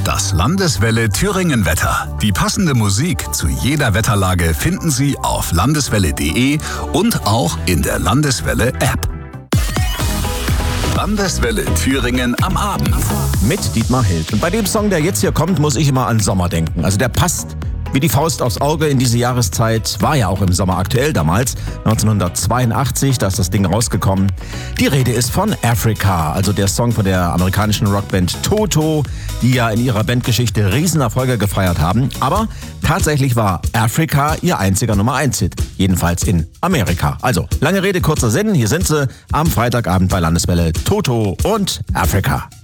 Das Landeswelle Thüringen-Wetter. Die passende Musik zu jeder Wetterlage finden Sie auf landeswelle.de und auch in der Landeswelle-App. Landeswelle Thüringen am Abend. Mit Dietmar Hild. Und bei dem Song, der jetzt hier kommt, muss ich immer an Sommer denken. Also der passt wie die Faust aufs Auge in diese Jahreszeit. War ja auch im Sommer aktuell damals, 1982, da ist das Ding rausgekommen. Die Rede ist von Africa, also der Song von der amerikanischen Rockband Toto, die ja in ihrer Bandgeschichte Riesenerfolge gefeiert haben. Aber tatsächlich war Africa ihr einziger Nummer-1-Hit, jedenfalls in Amerika. Also, lange Rede, kurzer Sinn, hier sind sie am Freitagabend bei Landeswelle, Toto und Africa.